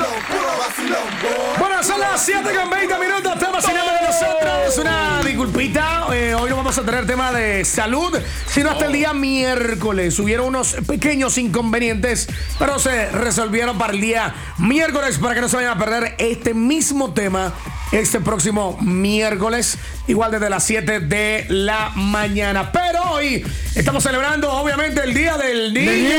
Bueno, son las 7:20. Estamos sin de nosotros. Una disculpita. Hoy no vamos a tener tema de salud, sino hasta el día miércoles. Hubieron unos pequeños inconvenientes, pero se resolvieron para el día miércoles para que no se vayan a perder este mismo tema este próximo miércoles, igual desde las 7 de la mañana. Pero hoy estamos celebrando, obviamente, el Día del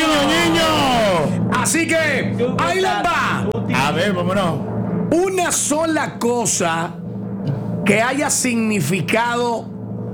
Niño. Así que, ahí les va. A ver, vámonos. Una sola cosa que haya significado,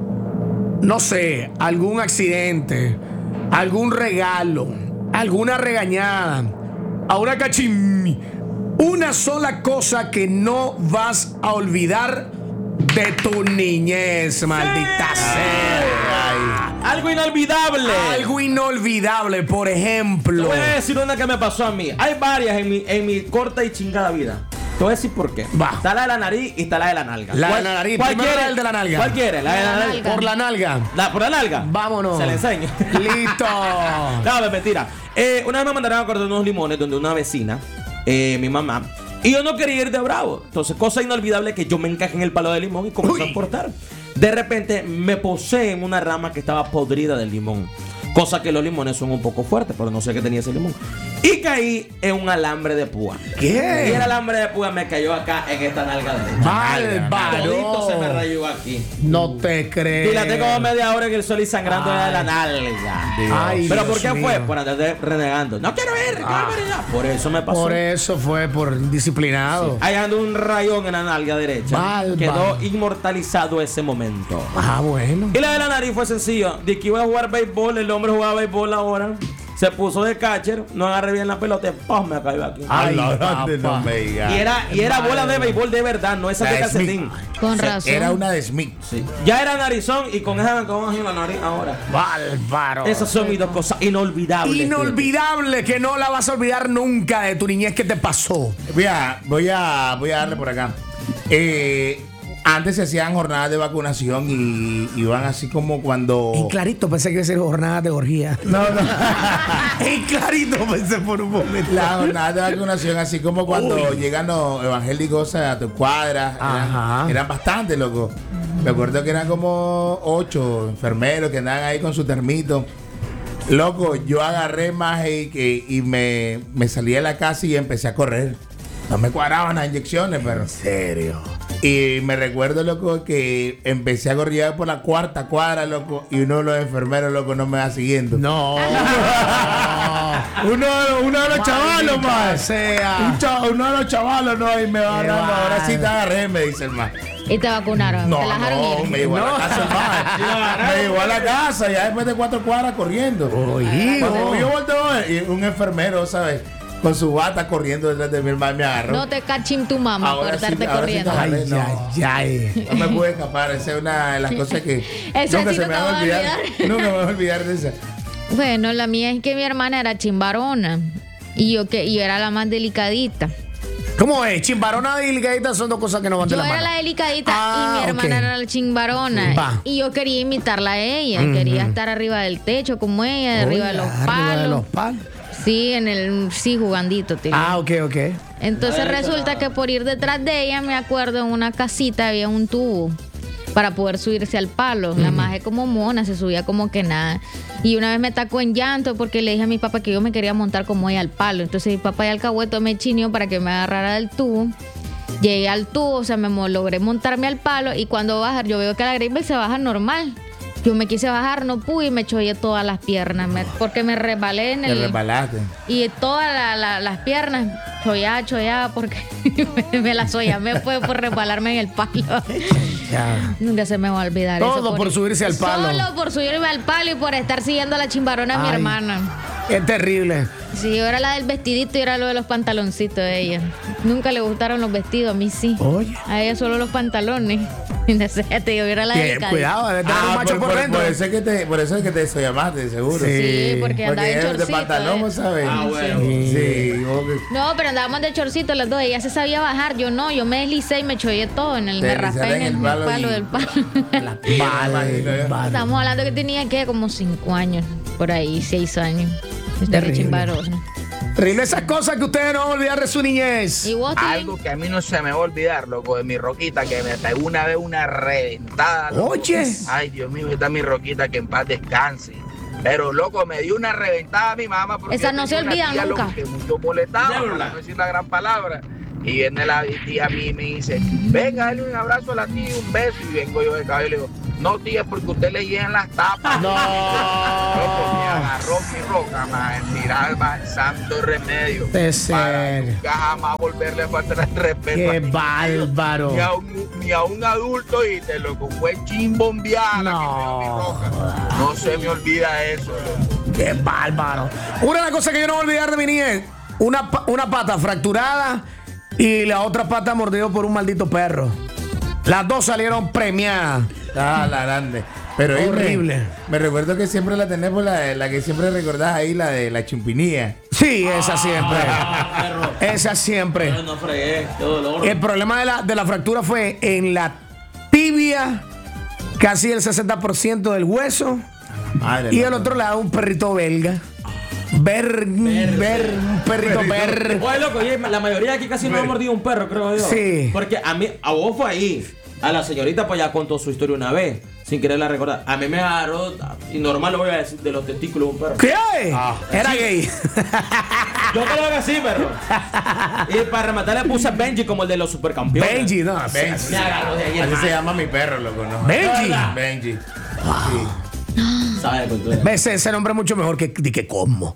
no sé, algún accidente, algún regalo, alguna regañada, a una cachín. Una sola cosa que no vas a olvidar de tu niñez, maldita sea. Algo inolvidable. Algo inolvidable, por ejemplo. Te voy a decir una que me pasó a mí. Hay varias en mi corta y chingada vida. Te voy a decir por qué. Va. Está la de la nariz y está la de la nalga. La de la nariz. ¿Cuál Primero quiere? el de la nalga. ¿Cuál quiere? La de la nalga. Por la nalga. ¿Por la nalga? Vámonos. Se la enseño. Listo. No, es mentira. Una vez me mandaron a cortar unos limones donde una vecina, mi mamá, y yo no quería ir de bravo. Entonces, cosa inolvidable que yo me encajé en el palo de limón y comencé a cortar. De repente me posé en una rama que estaba podrida del limón. Cosa que los limones son un poco fuertes, pero no sé qué tenía ese limón. Y caí en un alambre de púa. ¿Qué? Y el alambre de púa me cayó acá en esta nalga derecha. Bárbaro. Todito se me rayó aquí. No te creo. Dilaté como media hora en el sol y sangrando de la nalga. Ay, ¿Pero Dios por qué mío. fue? Por andar renegando. No quiero ir. Por eso me pasó. Por eso fue, por disciplinado. Ahí ando un rayón en la nalga derecha. Bárbaro. Quedó inmortalizado ese momento. Ah, bueno. Y la de la nariz fue sencillo. De que iba a jugar béisbol, el hombre jugaba béisbol ahora. Se puso de catcher, no agarré bien la pelota y ¡pum! Me cayó aquí. Ay, ¿Dónde papá. no me digas? Y era bola de béisbol de verdad, no esa La de de calcetín. Con razón. Era una de Smith. Sí. Ya era narizón y con esa me acabó en la nariz ahora. Bárbaro. Esas son mis dos cosas inolvidables. Inolvidable, que no la vas a olvidar nunca de tu niñez que te pasó. Voy a darle por acá. Antes se hacían jornadas de vacunación y iban así como cuando... En clarito pensé que iba a ser jornada de orgía. No. En clarito pensé por un momento. Las jornadas de vacunación, así como cuando llegan los evangélicos a tu cuadra. Eran bastantes, loco. Me acuerdo que eran como 8 enfermeros que andaban ahí con su termito. Loco, yo agarré más y me salí de la casa y empecé a correr. No me cuadraban las inyecciones, pero... ¿En serio? Y me recuerdo, loco, que empecé a correr por la 4ª cuadra, loco, y uno de los enfermeros, loco, no me va siguiendo. No. Uno de los chavalos, más. Sea. Uno de los chavalos, no, y me va agarrando. Ahora sí te agarré, me dice el más. Y te vacunaron. No, te la dejaron no, ir. me llevó a la casa el más. Me llevó a la casa, ya después de 4 cuadras corriendo. Cuando yo volteo, y un enfermero, ¿sabes? Con su bata corriendo detrás de mi hermano, me agarró. No te cachín tu mamá por estarte ahora corriendo. Sí, Ay, no. ay. No me pude escapar, esa es una de las cosas que Esa nunca sí se no me te va a vas a olvidar. olvidar. Nunca me voy a olvidar de esa. Bueno, la mía es que mi hermana era chimbarona. Y yo era la más delicadita. ¿Cómo es? Chimbarona y delicadita son dos cosas que no van de Yo la era mano. la delicadita y mi hermana ok. era la chimbarona. Va. Y yo quería imitarla a ella. Quería estar arriba del techo como ella, arriba de los Oye, palos. arriba de los palos. Sí, jugandito. Tenía. Ok. Entonces resulta que por ir detrás de ella, me acuerdo, en una casita había un tubo para poder subirse al palo. La maje como mona, se subía como que nada. Y una vez me tacó en llanto porque le dije a mi papá que yo me quería montar como ella al palo. Entonces mi papá y alcahueto me chineó para que me agarrara del tubo. Llegué al tubo, o sea, logré montarme al palo y cuando bajar, yo veo que la Graybel se baja normal. Yo me quise bajar, no pude y me chollé todas las piernas porque me resbalé en Te el... resbalaste. Y todas las piernas, chollaba porque me las me fue por resbalarme en el palo. Ya. Nunca se me va a olvidar eso. Todo por subirse al palo. Solo por subirme al palo y por estar siguiendo a la chimbarona a mi Ay. hermana. Es terrible. Sí, yo era la del vestidito y era lo de los pantaloncitos de ella. Nunca le gustaron los vestidos, a mí sí. Oye. A ella solo los pantalones. No sé, te digo, yo era la delicadita. Cuidado, debe tener un macho por dentro. Por eso es que te sollamaste, seguro. Sí, porque andaba en eres de chorcito. pantalón, ¿no sabes? bueno. Sí. No, pero andábamos de chorcito las dos. Ella se sabía bajar, yo no. Yo me deslicé y me chollé todo. Me raspé en el palo del palo. Estamos hablando que tenía que como 5 años, por ahí, 6 años. Estaba Terrible. chimbarosa. Terrible esas cosas que ustedes no van a olvidar de su niñez. ¿Y vos, Algo que a mí no se me va a olvidar, loco, de mi Roquita, que me pegó una vez una reventada. Loco. Oye. Ay, Dios mío, está mi Roquita, que en paz descanse. Pero, loco, me dio una reventada a mi mamá. Porque Esa no se tenía una olvida tía, nunca. loco, que mucho molestaba, para no decir la gran palabra. Y viene la tía a mí y me dice, venga, dale un abrazo a la tía y un beso. Y vengo yo de cabello y le digo, no, tía, porque usted le llegan las tapas. No. Loco, me agarró mi roca, más tirar más santo remedio. De Para ser. nunca jamás volverle a faltar el respeto. Qué a mi bárbaro. ni a un adulto, y te loco, fue chimbombeada. No. No se me olvida eso, loco. Qué bárbaro. Una de las cosas que yo no voy a olvidar de mi niñez, una pata fracturada y la otra pata mordida por un maldito perro. Las dos salieron premiadas. Ah, la grande. Pero horrible. Me recuerdo que siempre la tenemos, la que siempre recordás ahí, la de la chimpinilla. Sí, esa siempre. Esa siempre. Pero no fregué, qué dolor. El problema de la fractura fue en la tibia, casi el 60% del hueso. Madre Y loco. el otro lado un perrito belga. Un perrito ver. Oye, loco, oye, la mayoría de aquí casi no ha mordido un perro, creo yo. Sí. Porque a vos fue ahí. A la señorita pues ya contó su historia una vez, sin quererla recordar. A mí me agarró, y normal lo voy a decir, de los testículos de un perro. ¿Qué? Era gay. Yo creo que sí, perro. Y para rematar le puse Benji como el de los supercampeones. Benji, no. Benji. Me agarró de ahí. Así se llama mi perro, loco, ¿no? Benji. Benji. Sí. ¿Sabes de cultura? Ves, ese nombre es mucho mejor que Cosmo.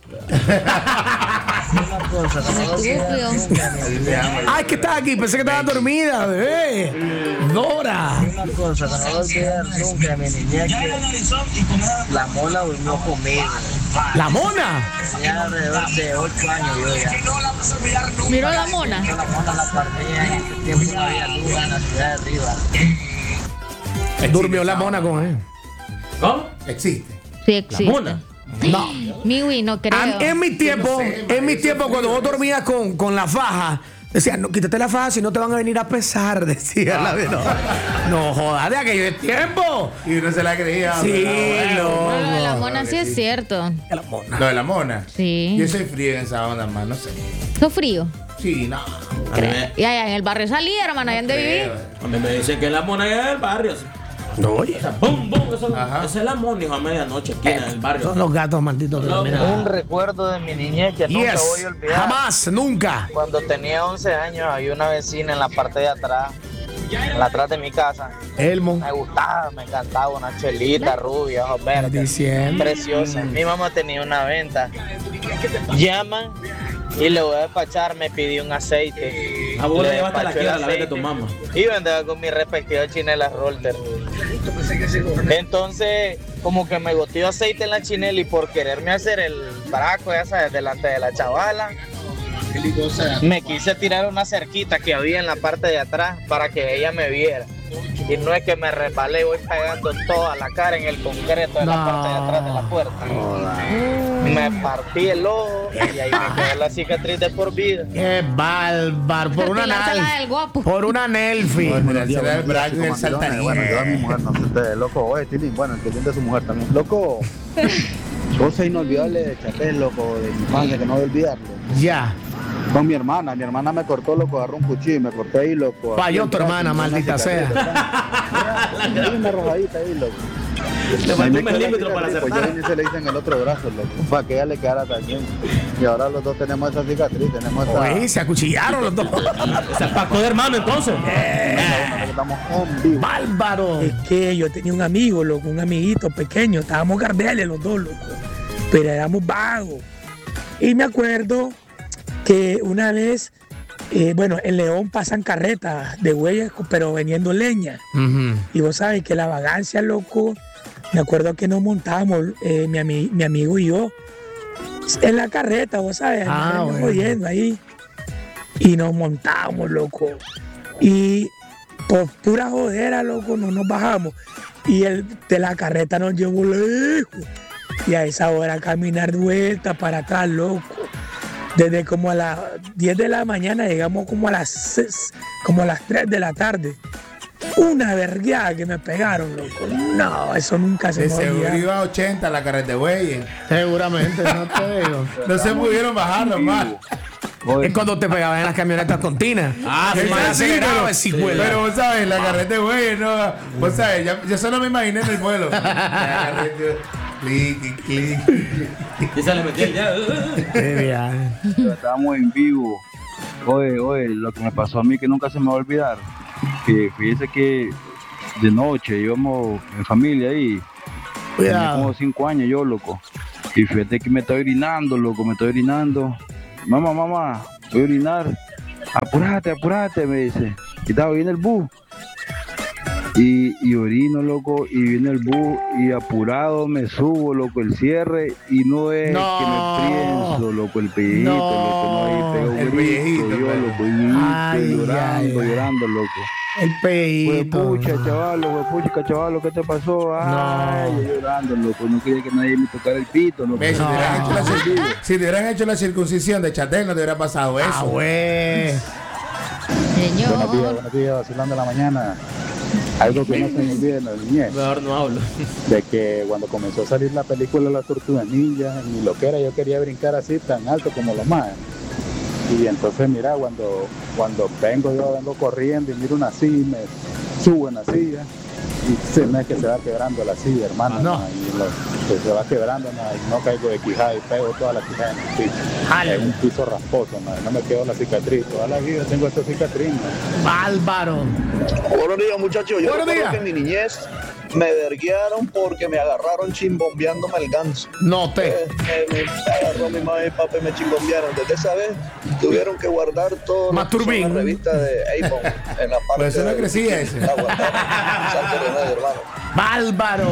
Estúpido. Así se llama. Ay, que estás aquí. Pensé que estabas dormida, bebé. Dora. Una cosa que no voy a olvidar nunca de mi niñez, que la mona durmió conmigo. La mona. Tenía alrededor de 8 años yo ya. Miró a la mona. La mona la partía y en ese tiempo no había luz en la ciudad de Rivas. Durmió la mona con él. ¿Cómo? Existe. Sí, existe. Mona. No. Miwi, no creo. En mi tiempo, cuando vos dormías con la faja, decían, no, quítate la faja, si no te van a venir a pesar, decía la de no jodas, de aquello tiempo. Y uno se la creía. Sí, pero Lo de la no. mona sí es cierto. La mona. Lo de la mona. Sí. Yo soy frío en esa onda, más, no sé. ¿Sos frío? Sí, no. A mí me- Y allá en el barrio salí, hermano, allá donde viví. a mí me dicen que es la mona allá del barrio. No, oye. O sea, ¡bum, bum! Ajá. Esa es la mona, hijo, a medianoche aquí en el barrio. Son los gatos malditos. No, mira. Un recuerdo de mi niñez que nunca voy a Yes. olvidar. Jamás, nunca. Cuando tenía 11 años había una vecina en la parte de atrás, en la atrás de mi casa. Elmo. Me gustaba, me encantaba, una chelita rubia, ojos verdes, Diciembre. preciosa. Mi mamá tenía una venta. Llaman y le voy a despachar, me pidió un aceite. A vos Le le llevaste a la despacho el quiebra la vez de aceite tu mamá. y vendaba con mi respectiva chinela Rolter. Entonces, como que me goteó aceite en la chinela y por quererme hacer el braco, ya sabes, delante de la chavala, me quise tirar una cerquita que había en la parte de atrás para que ella me viera. Y no es que me resbalé, voy pegando toda la cara en el concreto de la No. parte de atrás de la puerta. Me partí el ojo y ahí me quedó la cicatriz de por vida. Qué bárbaro. Por una Láncela del guapo. Por una Nelfi. Bueno, será el braco y el saltarín. Bueno, yo a mi mujer, no sé ustedes, loco, oye, Tilín, bueno, el que tiene de su mujer también. Loco, cosa inolvidable de Chapel, loco, de mi infancia, que no voy a olvidarlo. Ya. Con mi hermana me cortó, loco, agarró un cuchillo y me corté ahí, loco. Falló aquí tu el brazo, hermana, una maldita cicatriz, sea. Hay una rojadita ahí, loco. Le faltó un milímetro para Pues ya acertar. ni se le dicen el otro brazo, loco, para que ella le quedara también. Y ahora los dos tenemos esa cicatriz, tenemos esa... Oye, se acuchillaron los dos. Se pacó de hermano entonces. Estamos en vivo. Bárbaro. Es que yo tenía un amigo, loco, un amiguito pequeño, estábamos gardeles los dos, loco, pero éramos vagos. Y me acuerdo que una vez, bueno, en León pasan carretas de huellas, pero vendiendo leña. Ujú. Y vos sabes que la vagancia, loco, me acuerdo que nos montábamos, mi amigo y yo, en la carreta, vos sabes, Ah, nos bueno. jodiendo ahí. Y nos montábamos, loco. Y por pura jodera, loco, no nos bajamos. Y el de la carreta nos llevó lejos. Y a esa hora caminar de vuelta para atrás, loco. Desde como a las 10 de la mañana llegamos como a las 3 de la tarde. Una vergueada que me pegaron, loco. No, eso nunca se De me seguro olvida. iba a 80 la carrete güey. Seguramente, no te digo. No se pudieron bajar nomás. Es cuando te pegaban en las camionetas con tina. Ah, el sí, más sí, acelerado es cijuela. Pero vos sabes, la carrete güey, no. Vos sabes, yo solo me imaginé en el vuelo. La carrete, clic, clic. Y se le metió ya. Qué viaje. Estábamos en vivo. Oye, lo que me pasó a mí que nunca se me va a olvidar. Que fíjese que de noche íbamos en familia ahí. Tenía Cuidado. como 5 años yo, loco. Y fíjate que me estoy orinando, loco, me estoy orinando. Mamá, voy a orinar. Apúrate, me dice. Y estaba bien el bus. Y orino, loco, y viene el bus y apurado me subo, loco, el cierre y no es No. que me pienso, loco, el pellejito, No. loco, no, ahí pego El grito, pellejito, yo, pues. loco, y grito, Ay, llorando, ay. llorando, loco. El Pues peito. pucha, chavalo, ¿qué te pasó? Ay, yo llorando, loco, no quería que nadie me tocara el pito, loco. Ve, si, te hubieran hecho si te hubieran hecho la circuncisión de Chatel, no te hubiera pasado eso. Ah, güey. Señor. Buenos días, vacilando la mañana. Algo que no se me olvida en la niñez, Mejor no hablo. de que cuando comenzó a salir la película Las Tortugas Ninja, ni lo que era, yo quería brincar así tan alto como los más. Y entonces, mira, cuando vengo corriendo y miro una silla, me subo en la silla y se me es que se va quebrando la silla, hermano. No. ¿no? Y se va quebrando, ¿no? Y no caigo de quijada y pego toda la quijada en el piso. Jale. Es un piso rasposo, ¿no? No me quedó la cicatriz. Toda la vida tengo esta cicatriz, ¿no? Bárbaro. Buenos días, muchachos. Yo Buenos recuerdo días. que en mi niñez me verguearon porque me agarraron chimbombeándome el ganso. No te. Me agarró mi mamá y mi papá y me chimbombearon. Desde esa vez tuvieron que guardar todo Masturbín. la revista de Avon en la parte Por eso no de- crecía ese. La guardaron. Santo remedio, hermano. Bárbaro.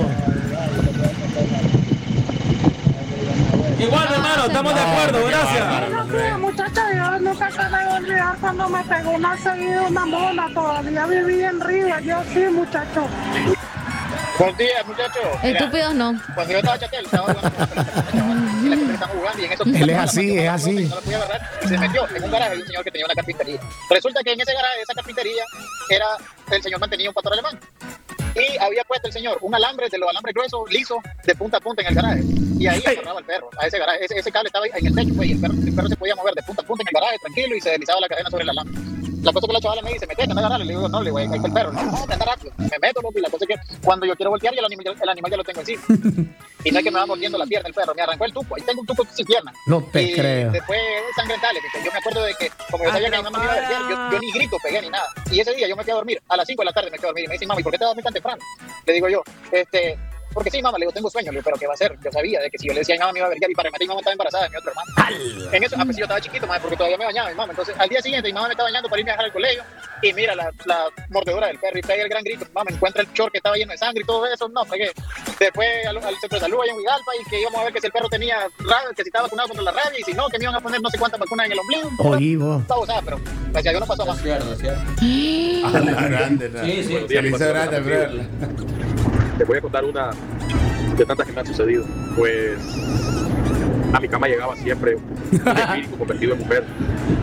Igual, hermano, estamos de acuerdo, gracias. Buenos días, muchachos. Yo nunca se me va a olvidar cuando me pegó una seguida una mona. Todavía viví en Río. Yo sí, muchachos. Buenos días, muchachos. Estúpidos no. Cuando yo estaba chatel, estaba jugando y la gente estaba jugando y en eso Él es así, es así. No lo podía agarrar y se metió en un garaje de un señor que tenía una carpintería. Resulta que en ese garaje de esa carpintería el señor mantenía un pastor alemán. Y había puesto el señor un alambre de los alambres gruesos, liso, de punta a punta en el garaje. Y ahí agarraba el perro, a ese garaje. Ese cable estaba en el techo, pues, y el perro se podía mover de punta a punta en el garaje, tranquilo, y se deslizaba la cadena sobre el alambre. La cosa que la chavala me dice, metete, anda a agarrarle. Le digo, no, le digo, ahí está el perro. No, anda rápido. Me meto, loco, y la cosa es que cuando yo quiero voltear, ya el animal ya lo tengo encima. Y no es que me va mordiendo la pierna el perro, me arrancó el tuco. Ahí tengo un tuco sin pierna. No te Y creo. después sangrentales, ¿viste? Yo me acuerdo de que, como yo sabía que mi mamá me iba a verguiar, yo ni grito pegué ni nada. Y ese día yo me quedé a dormir, a las 5 de la tarde me quedé a dormir. Y me dice, mami, ¿por qué te vas a dormir tan temprano? Le digo yo, porque sí, mamá, le digo, tengo sueño, le digo, pero ¿qué va a hacer? Yo sabía de que si yo le decía a mi mamá me iba a verguiar y para rematar mi mamá estaba embarazada de mi otro hermano. En eso, pues yo estaba chiquito, madre, porque todavía me bañaba mi mamá. Entonces, al día siguiente mi mamá me estaba bañando para irme a dejar al colegio y mira la mordedura del perro y pega el gran grito. Mamá, encuentra el short que estaba lleno de sangre y todo eso. No, pegué. Después al centro de salud allá en Huigalpa y que íbamos a ver que si el perro tenía rabia, que si estaba vacunado contra la rabia y si no, que me iban a poner no sé cuántas vacunas en el ombligo. Oye, vos. Estaba usada, pero gracias a Dios no pasó más. Cierto. Ah, la grande, ¿no? Sí, sí. Se le hizo grande, bro. Te voy a contar una de tantas que me han sucedido. Pues a mi cama llegaba siempre un espíritu convertido en mujer.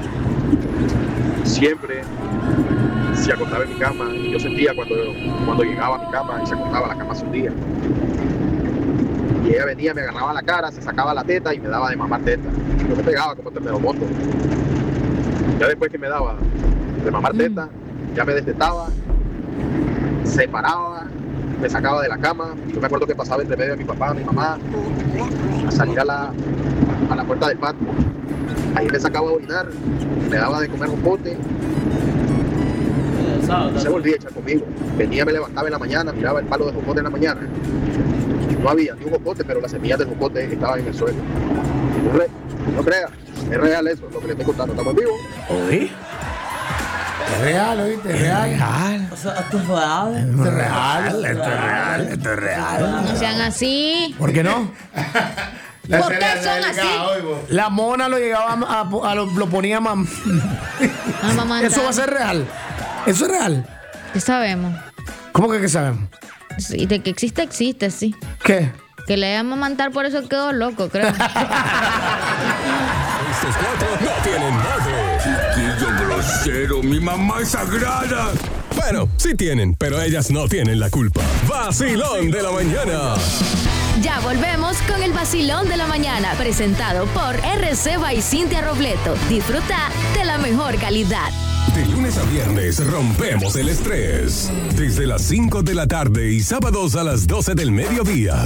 Siempre se acostaba en mi cama y yo sentía cuando llegaba a mi cama y se acostaba, la cama se hundía. Y ella venía, me agarraba la cara, se sacaba la teta y me daba de mamar teta. Yo me pegaba como terneromoto. Ya después que me daba de mamar teta, ya me destetaba, se paraba, me sacaba de la cama. Yo me acuerdo que pasaba entre medio de mi papá, mi mamá, a salir a la puerta del patio. Ahí me sacaba a orinar, me daba de comer jocote. Se volvía a echar conmigo. Venía, me levantaba en la mañana, miraba el palo de jocote en la mañana. No había ni un jocote, pero las semillas del jocote estaban en el suelo. No creas, es real eso, lo que le estoy contando. ¿Estamos en vivo? Oye. Es real, ¿oíste? Es real. Real. O sea, esto es real. Esto es real. Esto es real. Esto es real. No sean así. ¿Por qué no? La ¿Por qué cereal son delicada así? hoy, vos. La mona lo llegaba lo ponía Amamantar. Eso va a ser real. Eso es real. ¿Qué sabemos? ¿Cómo que sabemos? Sí, de que existe, sí. ¿Qué? Que le iba a amamantar, por eso quedó loco, creo. Estos cuatro no tienen madre. Chiquillo grosero, mi mamá es sagrada. Bueno, sí tienen, pero ellas no tienen la culpa. Vacilón de la mañana. Ya volvemos con el Vacilón de la mañana, presentado por RC by Cintia Robleto. Disfruta de la mejor calidad. De lunes a viernes rompemos el estrés. Desde las 5 de la tarde y sábados a las 12 del mediodía.